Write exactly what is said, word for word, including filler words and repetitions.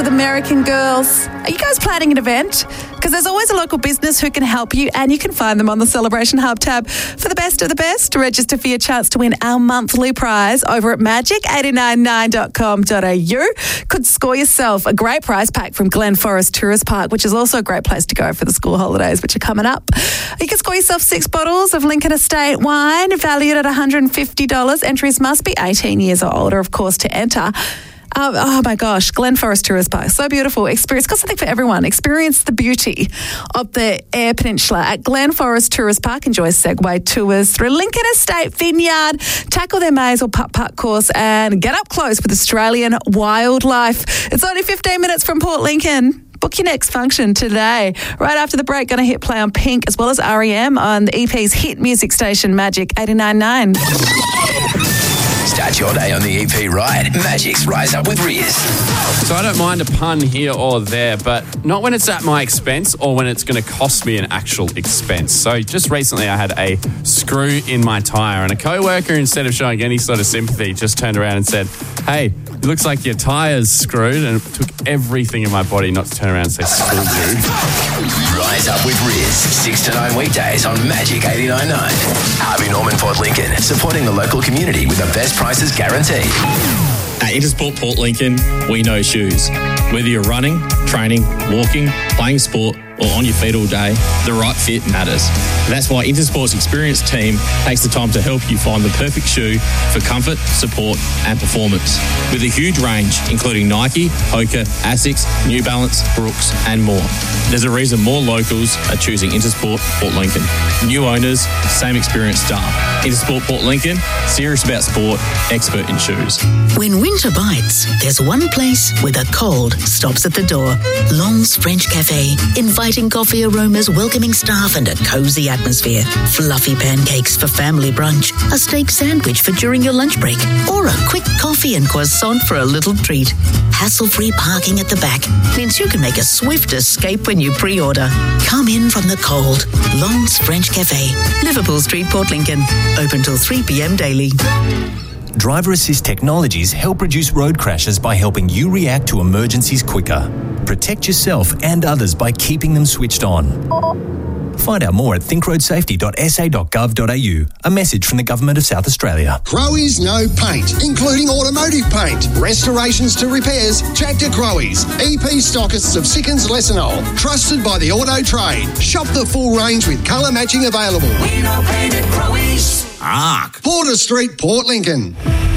American Girls. Are you guys planning an event? Because there's always a local business who can help you, and you can find them on the Celebration Hub tab. For the best of the best, register for your chance to win our monthly prize over at magic eight nine nine dot com dot a u. Could score yourself a great prize pack from Glen Forest Tourist Park, which is also a great place to go for the school holidays, which are coming up. You can score yourself six bottles of Lincoln Estate wine, valued at one hundred fifty dollars. Entries must be eighteen years or older, of course, to enter. Um, oh my gosh, Glen Forest Tourist Park, so beautiful. Experience, got something for everyone. Experience the beauty of the Eyre Peninsula at Glen Forest Tourist Park. Enjoy Segway tours through Lincoln Estate Vineyard, tackle their maze or putt-putt course, and get up close with Australian wildlife. It's only fifteen minutes from Port Lincoln. Book your next function today. Right after the break, going to hit play on Pink as well as R E M on the E P's hit music station, Magic eight nine nine. Start your day on the E P right. Magic's Rise Up with Riz. So I don't mind a pun here or there, but not when it's at my expense or when it's going to cost me an actual expense. So just recently I had a screw in my tyre, and a co-worker, instead of showing any sort of sympathy, just turned around and said, "Hey, it looks like your tyre's screwed," and it took everything in my body not to turn around and say, "Screw you." Rise Up with Riz, six to nine weekdays on Magic eighty-nine point nine. Harvey Norman Port Lincoln, supporting the local community with the best prices guaranteed. At Intersport Port Lincoln, we know shoes. Whether you're running, training, walking, playing sport, or on your feet all day, the right fit matters. That's why Intersport's experienced team takes the time to help you find the perfect shoe for comfort, support, and performance. With a huge range, including Nike, Hoka, Asics, New Balance, Brooks, and more. There's a reason more locals are choosing Intersport Port Lincoln. New owners, same experienced staff. Intersport Port Lincoln, serious about sport, expert in shoes. When winter bites, there's one place where the cold stops at the door. Long's French Cafe. Inviting coffee aromas, welcoming staff, and a cozy atmosphere. Fluffy pancakes for family brunch, a steak sandwich for during your lunch break, or a quick coffee and croissant for a little treat. Hassle-free parking at the back means you can make a swift escape when you pre-order. Come in from the cold. Long's French Cafe, Liverpool Street, Port Lincoln. Open till three p.m. daily. Driver Assist Technologies help reduce road crashes by helping you react to emergencies quicker. Protect yourself and others by keeping them switched on. Find out more at think road safety dot s a dot gov dot a u. A message from the Government of South Australia. Crowe's No Paint, including automotive paint, restorations to repairs. Chat to Crowe's, E P stockists of Sickens Lessenol, trusted by the auto trade. Shop the full range with colour matching available. We know paint at Crowe's. Arc, Porter Street, Port Lincoln.